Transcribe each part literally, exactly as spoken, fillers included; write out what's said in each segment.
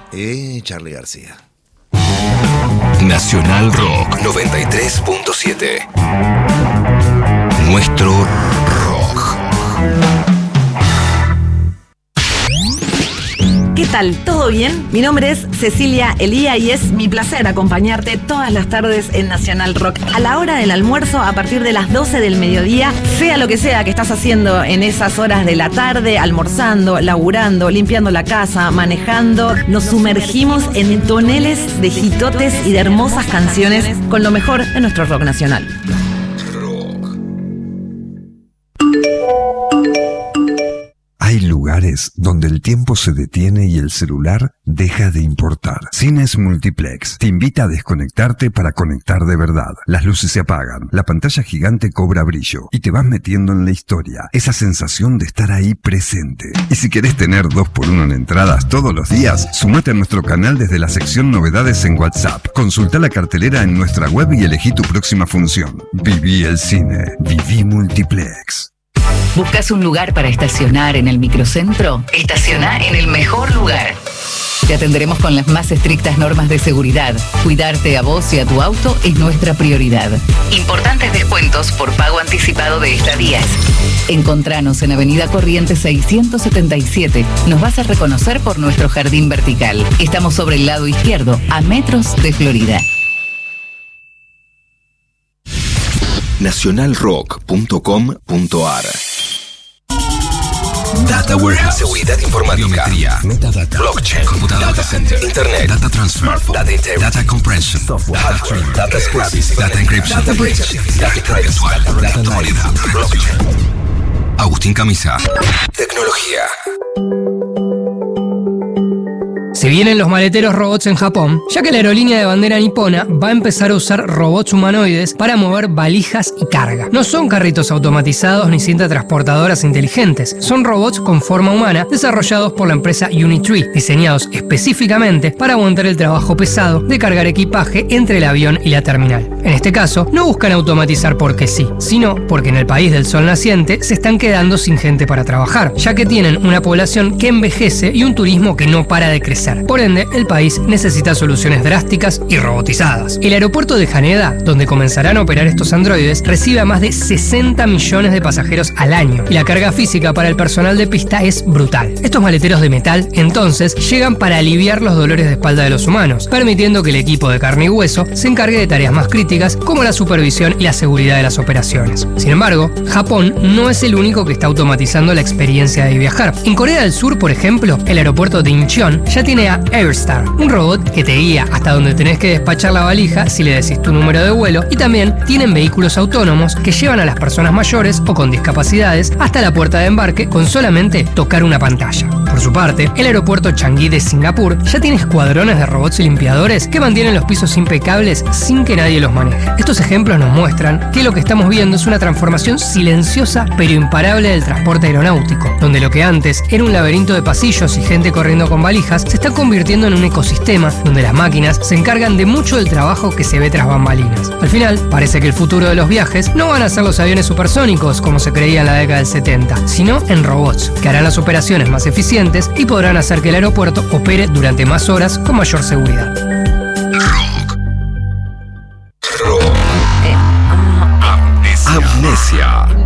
y Charly García. Nacional Rock noventa y tres punto siete. Nuestro rock. ¿Qué tal? ¿Todo bien? Mi nombre es Cecilia Elía y es mi placer acompañarte todas las tardes en Nacional Rock. A la hora del almuerzo, a partir de las doce del mediodía, sea lo que sea que estás haciendo en esas horas de la tarde, almorzando, laburando, limpiando la casa, manejando, nos sumergimos en toneles de hitotes y de hermosas canciones con lo mejor de nuestro rock nacional. Hay lugares donde el tiempo se detiene y el celular deja de importar. Cines Multiplex te invita a desconectarte para conectar de verdad. Las luces se apagan, la pantalla gigante cobra brillo y te vas metiendo en la historia. Esa sensación de estar ahí presente. Y si querés tener dos por uno en entradas todos los días, sumate a nuestro canal desde la sección Novedades en WhatsApp. Consulta la cartelera en nuestra web y elegí tu próxima función. Viví el cine. Viví Multiplex. ¿Buscas un lugar para estacionar en el microcentro? Estaciona en el mejor lugar. Te atenderemos con las más estrictas normas de seguridad. Cuidarte a vos y a tu auto es nuestra prioridad. Importantes descuentos por pago anticipado de estadías. Encontranos en Avenida Corrientes seiscientos setenta y siete. Nos vas a reconocer por nuestro jardín vertical. Estamos sobre el lado izquierdo, a metros de Florida. nacional rock punto com punto a r. Data Warehouse, seguridad informática, biometría, metadata, blockchain, computadora, data center, internet, data transfer, data inter, data compression, software, data stream, data scrapping, data encryption, data bridge, data privacy, data actualidad, blockchain. Agustín Camisa. Tecnología. Se vienen los maleteros robots en Japón, ya que la aerolínea de bandera nipona va a empezar a usar robots humanoides para mover valijas y carga. No son carritos automatizados ni cintas transportadoras inteligentes, son robots con forma humana desarrollados por la empresa Unitree, diseñados específicamente para aguantar el trabajo pesado de cargar equipaje entre el avión y la terminal. En este caso, no buscan automatizar porque sí, sino porque en el país del sol naciente se están quedando sin gente para trabajar, ya que tienen una población que envejece y un turismo que no para de crecer. Por ende, el país necesita soluciones drásticas y robotizadas. El aeropuerto de Haneda, donde comenzarán a operar estos androides, recibe a más de sesenta millones de pasajeros al año y la carga física para el personal de pista es brutal. Estos maleteros de metal, entonces, llegan para aliviar los dolores de espalda de los humanos, permitiendo que el equipo de carne y hueso se encargue de tareas más críticas como la supervisión y la seguridad de las operaciones. Sin embargo, Japón no es el único que está automatizando la experiencia de viajar. En Corea del Sur, por ejemplo, el aeropuerto de Incheon ya tiene a Airstar, un robot que te guía hasta donde tenés que despachar la valija si le decís tu número de vuelo, y también tienen vehículos autónomos que llevan a las personas mayores o con discapacidades hasta la puerta de embarque con solamente tocar una pantalla. Por su parte, el aeropuerto Changi de Singapur ya tiene escuadrones de robots limpiadores que mantienen los pisos impecables sin que nadie los maneje. Estos ejemplos nos muestran que lo que estamos viendo es una transformación silenciosa pero imparable del transporte aeronáutico, donde lo que antes era un laberinto de pasillos y gente corriendo con valijas se está convirtiendo en un ecosistema donde las máquinas se encargan de mucho del trabajo que se ve tras bambalinas. Al final, parece que el futuro de los viajes no van a ser los aviones supersónicos como se creía en la década del setenta, sino en robots, que harán las operaciones más eficientes y podrán hacer que el aeropuerto opere durante más horas con mayor seguridad. Rock. Rock. Amnesia. Amnesia.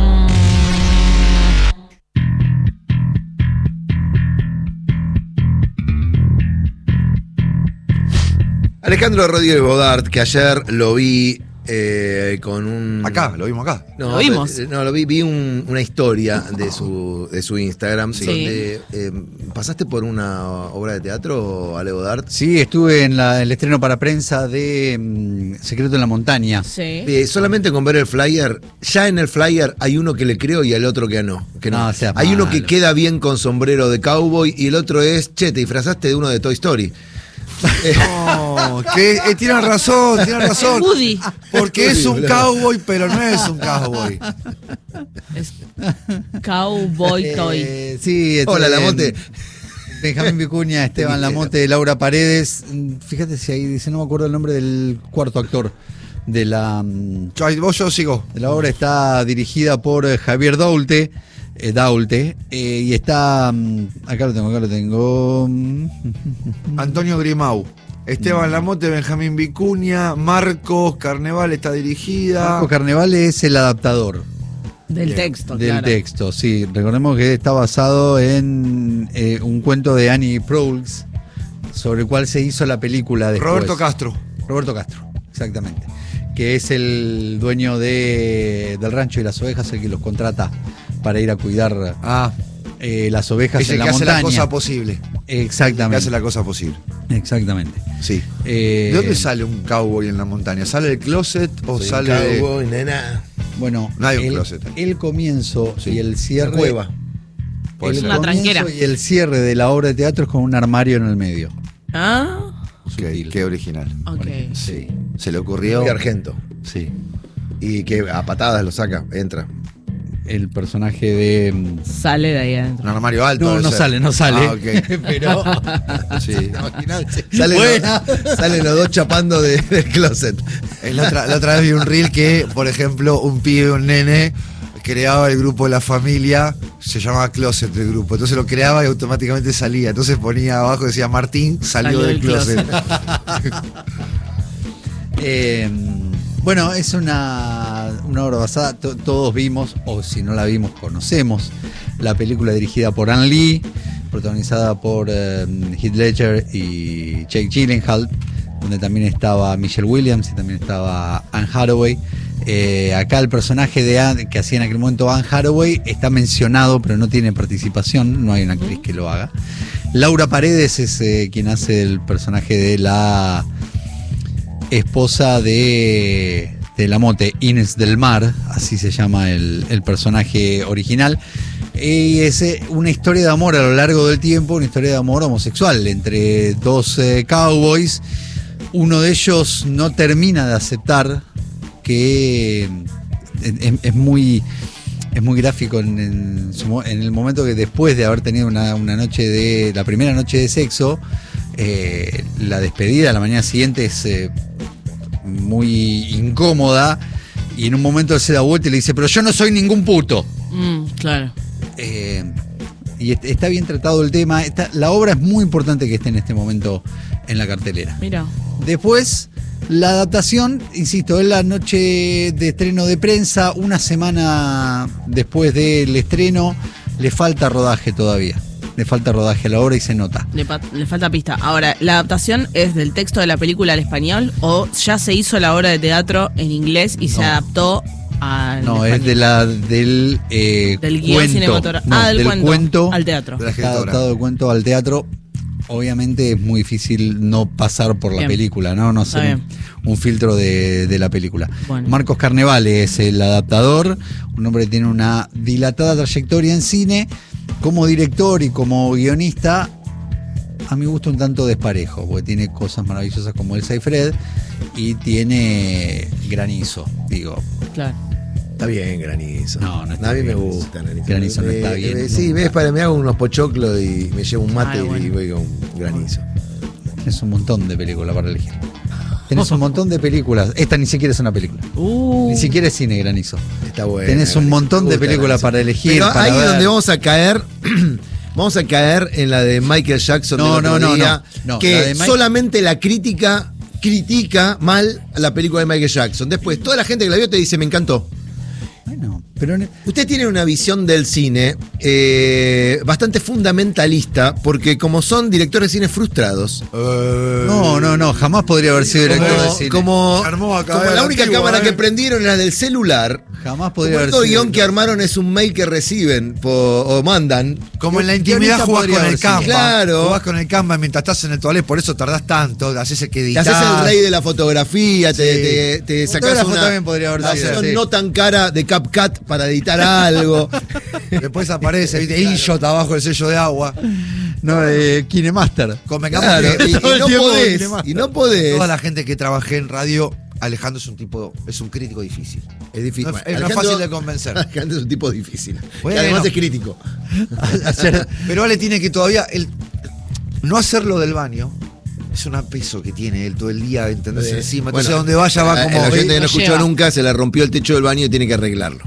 Alejandro Rodríguez Bodart, que ayer lo vi eh, con un... Acá, lo vimos acá. No, ¿Lo vimos? No, lo vi, vi un, una historia de su, de su Instagram, Sí. donde eh, ¿pasaste por una obra de teatro, Ale Bodart? Sí, estuve en la- el estreno para prensa de mm, Secreto en la Montaña. Sí. Eh, solamente con ver el flyer, ya en el flyer hay uno que le creo y el otro que no. Que no. No, seas hay uno que malo. queda bien con sombrero de cowboy y el otro es, che, te disfrazaste de uno de Toy Story. No, que eh, tienen razón, tienen razón. Woody. Porque es un cowboy, pero no es un cowboy. Es Cowboy Toy. Eh, sí, este, Hola, Lamote. Benjamín Vicuña, Esteban Lamote, Laura Paredes. Fíjate si ahí dice, no me acuerdo el nombre del cuarto actor de la, Yo, vos yo sigo. de la obra. Está dirigida por eh, Javier Doulte. eh, Daulte, eh, y está, um, acá lo tengo, acá lo tengo. Antonio Grimau. Esteban Lamote, Benjamín Vicuña, Marcos Carneval está dirigida. Marcos Carneval es el adaptador. Del Bien, texto, Del claro. texto, sí. Recordemos que está basado en eh, un cuento de Annie Proulx, sobre el cual se hizo la película después. Roberto Castro. Roberto Castro, exactamente. Que es el dueño de, del rancho y las ovejas, el que los contrata para ir a cuidar Ah, eh, las ovejas es en el la que hace montaña. la cosa posible. Que Exactamente. hace la cosa posible. Exactamente. Sí. Eh, ¿De dónde sale un cowboy en la montaña? ¿Sale del closet o Soy sale un de- cowboy, nena. Bueno, No hay un el, closet. el comienzo Sí. y el cierre. Una cueva. Puede el ser. Una comienzo tranquera. y el cierre de la obra de teatro es con un armario en el medio. Ah, Ok, Sutil. qué original. ok. Sí. Se le ocurrió. Muy argento. Sí. Y que a patadas lo saca, entra. El personaje de. mm, Sale de ahí adentro. Un armario alto. No, debe no ser. sale, no sale. Ah, ok. Pero. Sí. Salen, Buena. los, salen los dos chapando de- del closet. Eh, La otra, la otra vez vi un reel que, por ejemplo, un pibe, un nene, creaba el grupo de la familia, se llamaba Closet el grupo. Entonces lo creaba y automáticamente salía. Entonces ponía abajo, decía Martín, salió, Salió del del closet. Eh, bueno, es una, una obra basada, to- todos vimos, o si no la vimos, conocemos, la película dirigida por Ann Lee, protagonizada por eh, Heath Ledger y Jake Gyllenhaal, donde también estaba Michelle Williams y también estaba Anne Hathaway. Eh, acá el personaje de Anne, que hacía en aquel momento Anne Hathaway, está mencionado, pero no tiene participación, no hay una actriz que lo haga. Laura Paredes es eh, quien hace el personaje de la esposa de, de Lamote, Inés del Mar, así se llama el, el personaje original. Y es eh, una historia de amor a lo largo del tiempo, una historia de amor homosexual entre dos eh, cowboys. Uno de ellos no termina de aceptar que es, es muy es muy gráfico en, en, su mo- en el momento que después de haber tenido una, una noche de la primera noche de sexo, eh, la despedida a la mañana siguiente es eh, muy incómoda y en un momento él se da vuelta y le dice, pero yo no soy ningún puto. Mm, claro. Eh, y est- está bien tratado el tema. Está- la obra es muy importante que esté en este momento en la cartelera. Mira. Después, la adaptación, insisto, es la noche de estreno de prensa, una semana después del estreno, le falta rodaje todavía. Le falta rodaje a la obra y se nota. Le, pa- le falta pista. Ahora, ¿la adaptación es del texto de la película al español o ya se hizo la obra de teatro en inglés y se No. adaptó al No, es español? de la del eh, Del guión cuento. cinematográfico. No, Ah, del cuento al teatro. De la Está escritora. adaptado el cuento al teatro. Obviamente es muy difícil no pasar por la Bien. película, ¿no? No Está hacer un, bien. un filtro de, de la película. Bueno. Marcos Carnevale es el adaptador, un hombre que tiene una dilatada trayectoria en cine. Como director y como guionista, a mi gusto un tanto desparejo, porque tiene cosas maravillosas como Elsa y Fred y tiene Granizo, digo. Claro. Está bien, Granizo. No, no está A mí bien, me Granizo. gusta, Granizo. Granizo no está Eh, bien, eh, Sí, nunca. ves, para me hago unos pochoclos y me llevo un mate Ah, bueno. y voy con Granizo. Es un montón de películas para elegir. Tenés un montón de películas. Esta ni siquiera es una película. Uh, Ni siquiera es cine, Granizo. Está bueno. Tenés un montón de películas para elegir, Pero para ahí es ver. donde vamos a caer. Vamos a caer en la de Michael Jackson No, del otro no, no, día, no. No, que la de Mike- solamente la crítica critica mal la película de Michael Jackson. Después, toda la gente que la vio te dice, me encantó. Bueno, pero ne- Usted tiene una visión del cine eh, bastante fundamentalista, porque como son directores de cine frustrados, no, no, no, jamás podría haber sido director de como, cine. como, Se armó acá, como eh, la la única antigua, cámara eh. que prendieron era del celular, Jamás como podría el haber único sido guión que director. armaron es un mail que reciben po- o mandan. Como en la Guionista intimidad jugás podría con el haber sido. Canva. Claro. Jugás con el Canva mientras estás en el toilet, por eso tardás tanto, haces el que Te editar. haces el rey de la fotografía, te, Sí. te, te sacas Fotógrafo una también podría haber sido, versión sí. no tan cara de CapCut para editar algo. Después aparece, viste, InShot abajo el sello de agua. No, eh, Kinemaster. Convengamos Claro, que y, y todo el no tiempo podés, Kinemaster. y no podés. toda la gente que trabajé en radio, Alejandro es un tipo, es un crítico difícil. Es difícil. No es- no es fácil de convencer. Alejandro es un tipo difícil. Bueno. Que además es crítico. Ayer- Pero Ale tiene que todavía, el, no hacerlo del baño, es un peso que tiene él todo el día, ¿entendés? Sí. Encima. Bueno, Entonces, donde vaya va el como. oyente que no lo escuchó lleva. nunca se le rompió el techo del baño y tiene que arreglarlo.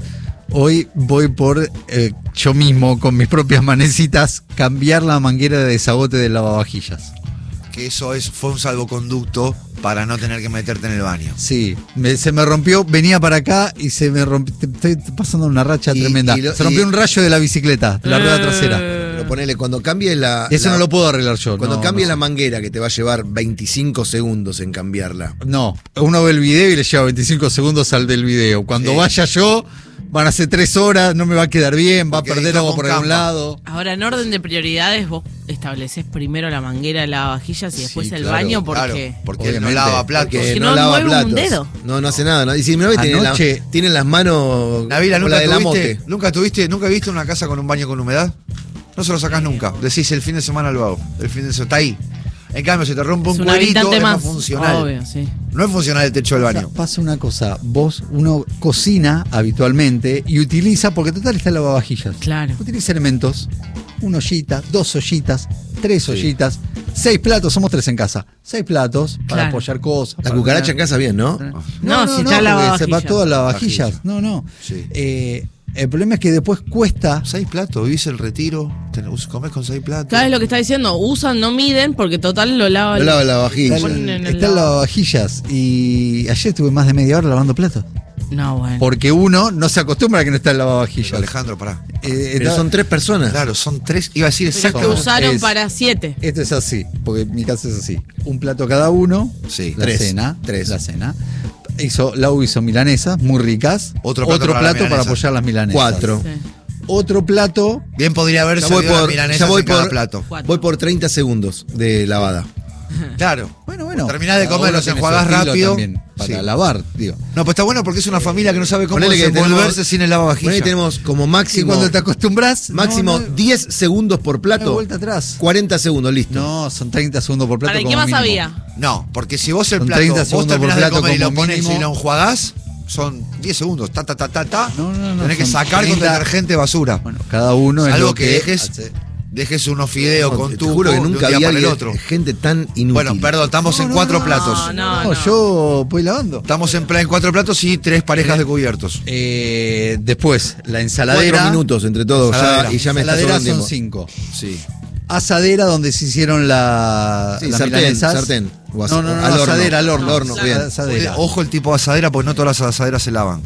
Hoy voy por eh, yo mismo, con mis propias manecitas, cambiar la manguera de desagote del lavavajillas. Que eso es, fue un salvoconducto para no tener que meterte en el baño. Sí, me- se me rompió, venía para acá y se me rompió. Estoy pasando una racha Y- tremenda. y lo- se rompió y- un rayo de la bicicleta, de la rueda trasera. Pero ponele, cuando cambie la. Y eso la- no lo puedo arreglar yo. Cuando no, cambie no. la manguera, que te va a llevar veinticinco segundos en cambiarla. No, uno ve el video y le lleva veinticinco segundos al del video. Cuando Sí. vaya yo, van a ser tres horas, no me va a quedar bien, va Porque a perder ahí agua toma por un algún campo. lado. Ahora, en orden de prioridades, vos estableces primero la manguera de lavavajillas y después Sí, el claro, baño Claro, porque... porque él no Obviamente, lava platos. Que Porque no, no lava mueve platos. un dedo. No, no hace nada. ¿no? Y si me ve, tiene, la- Anoche- tiene las manos. Navila, como ¿nunca la de la tuviste, mote. ¿nunca tuviste, nunca viste una casa con un baño con humedad? No se lo sacás nunca. Decís, el fin de semana lo hago. El fin de semana está ahí. En cambio, si te rompe Es un un cuerito, habitante es más. más funcional. Obvio, sí. No es funcional el techo del Pasa, baño. pasa una cosa, vos, uno cocina habitualmente y utiliza, porque total está el lavavajillas. Claro. Utiliza elementos, una ollita, dos ollitas, tres ollitas, seis platos, somos tres en casa. Seis platos para Claro. apoyar cosas. La para cucaracha mirar. en casa bien, ¿no? No, si está porque lavavajillas. se va toda la vajillas. Vajilla. No, no. Sí. Eh, el problema es que después cuesta. Seis platos, vivís el retiro, tenés- comés con seis platos. Cada vez lo que está diciendo, usan, no miden, porque total lo lava. Lo lava la vajilla. Está, ponen en el está el lavabo. lavavajillas. Y ayer estuve más de media hora lavando platos. No, bueno. Porque uno no se acostumbra a que no está el lavavajillas. Alejandro, pará. Eh, Pero está- son tres personas. Claro, son tres. Iba a decir Pero exacto. que usaron es- para siete. Esto es así, porque mi casa es así. Un plato cada uno, Sí. la Tres, cena, tres. la cena. Hizo, Lau hizo milanesas, muy ricas. Otro plato para las para, milanesas. apoyar las milanesas. Cuatro. Sí. Otro plato, Bien podría haber Ya voy servido la por, milanesa ya voy en cada por, plato. Cuatro. voy por treinta segundos de lavada. Claro. bueno, bueno. Terminás de cada comer, uno los tiene enjuagás su estilo rápido. también para Sí. lavar, digo. No, pues está bueno porque es una familia que no sabe cómo Ponele que desenvolverse tenemos- sin el lavavajillas. Ponele que tenemos como Y máximo. cuando te acostumbras, Máximo no, no, diez segundos por no hay plato. vuelta atrás. cuarenta segundos, listo. No, son treinta segundos por plato. ¿Para qué como más mínimo. había? No, porque si vos el Son plato, treinta vos segundos terminás por de plato comer y lo como pones mínimo. y lo enjuagás, son diez segundos. Ta, ta, ta, ta, ta. No, no, no, Tenés que son sacar con treinta. detergente basura. Bueno, cada uno es Algo lo que, que dejes, hace. dejes unos fideos No, con te tu juro que nunca de un día había para el alguien- otro. gente tan inútil. Bueno, perdón, estamos No, en no, cuatro no, platos. No, no, No, no. yo voy lavando. Estamos en, pla- en cuatro platos y tres parejas de cubiertos. Eh, después, la ensaladera. Cuatro minutos entre todos ya, Ensaladera. y ya me está Ensaladera sobrando son tiempo. cinco. Sí. Asadera donde se hicieron la, Sí, las sartén, milanesas. sartén. O as- No, no, no, al horno. asadera, al horno. Al horno, Al bien. Asadera. Ojo el tipo de asadera, porque no todas las asaderas se lavan.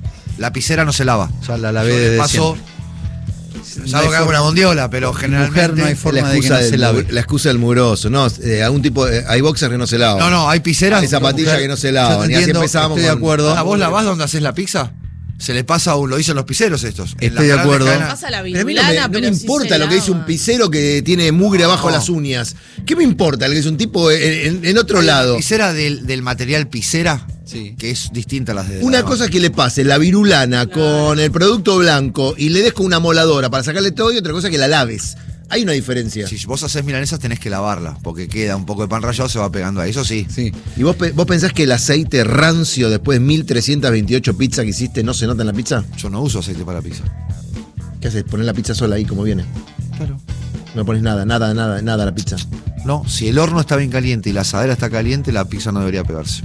La piscera no se lava. Ya la lavé Yo desde les paso, siempre. salvo que haga una bondiola, pero generalmente. mujer no hay forma la de que excusa, no se del lave. mu- la excusa del mugroso, ¿no? Eh, algún tipo, eh, hay boxers que no se lavan. No, no, hay piseras. Hay zapatillas mujer- que no se yo lavan. te Y así entiendo, empezamos. estoy de con- acuerdo. Ah, ¿vos lavás donde haces la pizza? Se le pasa a un, lo dicen los pizzeros estos. En Estoy las de grandes acuerdo. cadenas. Pasa la Pero a mí no virulana, me, no me pero sí importa se lo que dice un lava. pisero que tiene mugre abajo No. las uñas. ¿Qué me importa lo que es un tipo en, en- en otro Hay una lado? Piscera del, del material piscera, Sí. que es distinta a las de. Una la- cosa es que le pase la virulana con el producto blanco y le des con una moladora para sacarle todo, y otra cosa es que la laves. Hay una diferencia. Si vos haces milanesas tenés que lavarla, porque queda un poco de pan rallado, se va pegando ahí. Eso sí. Sí. ¿Y vos, pe- vos pensás que el aceite rancio después de mil trescientas veintiocho pizzas que hiciste no se nota en la pizza? Yo no uso aceite para pizza. ¿Qué haces? Poner la pizza sola ahí como viene. Claro. No pones nada, nada, nada, nada a la pizza. No, si el horno está bien caliente y la asadera está caliente, la pizza no debería pegarse.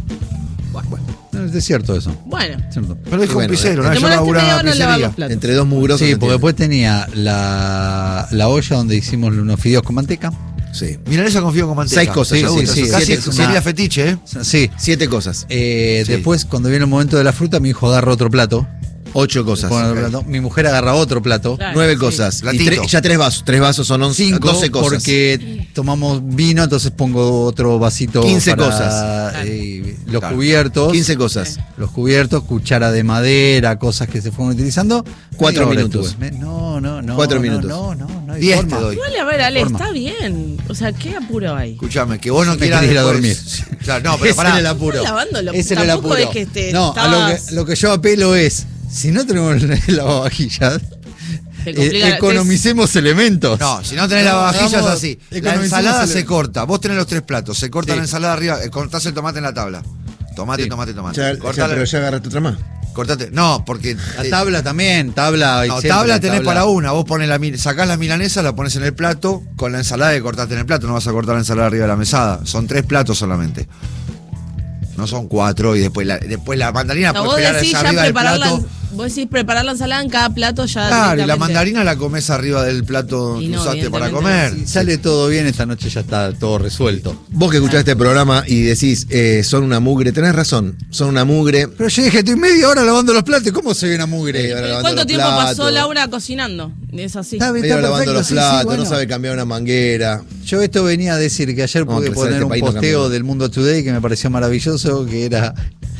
No, es cierto eso. Bueno. Cierto. Pero dijo bueno, un pizzero, eh, ¿no? Yo Demoraste laburaba media en hora en lavar pizzería. los platos. Entre dos mugrosos. Sí, se porque entiende. después tenía la, la olla donde hicimos unos fideos con manteca. Sí. Milanesa confío con manteca. Seis cosas, Me sí, gusta sí, eso. sí, Casi sí, es una- sería fetiche, ¿eh? Sí. Siete cosas. Eh, Sí. Después, cuando viene el momento de la fruta, mi hijo agarra otro plato. Ocho cosas. Pone otro plato. Mi mujer agarra otro plato. Claro. Nueve sí. cosas. Y Platito. tre- ya tres vasos. Tres vasos son once, Cinco, doce cosas. porque tomamos vino, entonces pongo otro vasito. Quince para, cosas. eh, los Claro. cubiertos. quince cosas. Los cubiertos, cuchara de madera, cosas que se fueron utilizando. Cuatro Media hora minutos. estuve. Me- No, no, no. Cuatro no, minutos. No, no, no. hay Diez forma. te doy. Igual, a ver, Ale, Forma. está bien. O sea, ¿qué apuro hay? Escuchame, que vos no Me quieras quería ir a después- dormir. Claro, no, pero Ese pará. era el apuro. Estás lavándolo. Ese era el Tampoco apuro. es que te no, a lo estabas- que, lo que yo apelo es, si no tenemos el lavavajillas, Te eh, complica la- economicemos elementos. No, si no tenés No, la vajilla es hagamos- así. La economicemos ensalada el- se corta. Vos tenés los tres platos. Se corta Sí. la ensalada arriba. eh, Cortás el tomate en la tabla. Tomate, Sí. tomate, tomate. Ya, ya, Cortale- pero ya agarraste otra más. cortate. No, porque. La eh, tabla también, tabla. No, siempre tabla la tenés tabla. para una. Vos pones la, mi- sacás la milanesa, la pones en el plato, con la ensalada que cortaste en el plato. No vas a cortar la ensalada arriba de la mesada. Son tres platos solamente. No son cuatro y después la, después la mandarina No, puede vos pegar decís esa ya arriba del preparar la, plato. vos decís preparar la ensalada en cada plato ya. Claro, y la directamente. mandarina la comes arriba del plato Y que no, usaste para evidentemente comer. Si sale todo bien, esta noche ya está todo resuelto. Vos que escuchás este programa y decís, eh, son una mugre, tenés razón, son una mugre. Pero yo dije, estoy media hora lavando los platos. ¿Cómo se ve una Eh, mugre? ahora lavando ¿Cuánto los tiempo pasó platos, Laura cocinando? Es así. Está bien, medio está lavando perfecto, los sí, sí, platos, bueno. no sabe cambiar una manguera. Yo esto venía a decir que ayer Vamos pude a crecer poner este un país, no posteo cambió. del Mundo Today que me pareció maravilloso, que era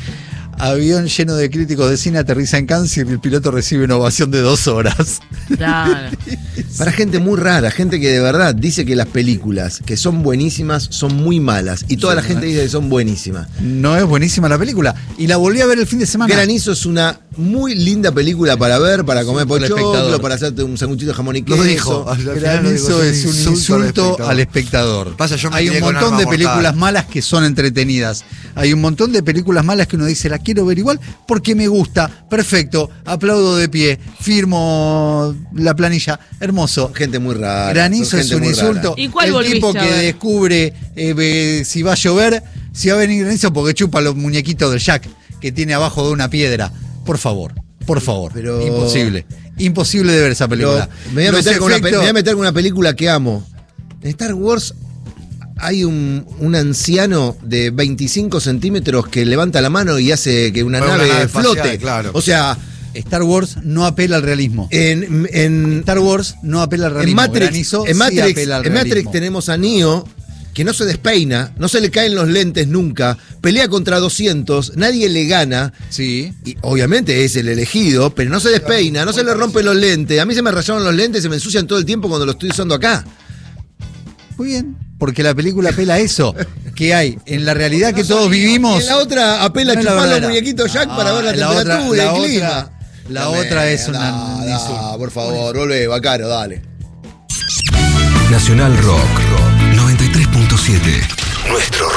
avión lleno de críticos de cine aterriza en Cáncer y el piloto recibe una ovación de dos horas. Claro. Para gente muy rara, gente que de verdad dice que las películas que son buenísimas son muy malas. Y toda Sí, la gente ¿no? dice que son buenísimas. No es buenísima la película. Y la volví a ver el fin de semana. Granizo es una muy linda película para ver, para comer Insulto al pochoclo, espectador. para hacerte un sanguchito de jamón y queso. Lo dijo. Al final lo dijo, Granizo es un insulto al espectador. Pasa, yo me Hay un crié con montón Arma de Mortal. películas malas que son entretenidas. Hay un montón de películas malas que uno dice, la quiero ver igual porque me gusta. Perfecto, aplaudo de pie, firmo la planilla. Hermoso. Gente muy rara. Granizo son es gente un muy insulto. rara. ¿Y cuál el volviste tipo a que ver? descubre eh, ve- si va a llover, si va a venir granizo porque chupa los muñequitos del Jack que tiene abajo de una piedra. Por favor, por favor. Pero- Imposible. Imposible de ver esa Pero película. me, voy a Los meter con una, pe- efectos- me voy a meter con una película que amo. En Star Wars hay un, un anciano de veinticinco centímetros que levanta la mano y hace que una Bueno, una nave nave espacial, flote. claro. O sea, Star Wars no apela al realismo. en, en, Star Wars no apela al en realismo. Matrix, Granizo en sí Matrix, apela al en Matrix realismo. tenemos a Neo que no se despeina, no se le caen los lentes nunca, pelea contra doscientos, nadie le gana. Sí. Y obviamente es el elegido, pero no se despeina, no se le rompen los lentes. A mí se me rayaron los lentes, se me ensucian todo el tiempo cuando lo estoy usando acá. Muy bien. Porque la película apela a eso. Que hay en la realidad que todos vivimos. Y en la otra apela a No es la chupar los verdadera. muñequitos Jack para Ah, ver la, la otra- temperatura, la el otra- clima. la Dame, otra es una- da, un da, insulto. por favor, volvé, Bacaro, dale. Nacional Rock, noventa y tres punto siete. Nuestro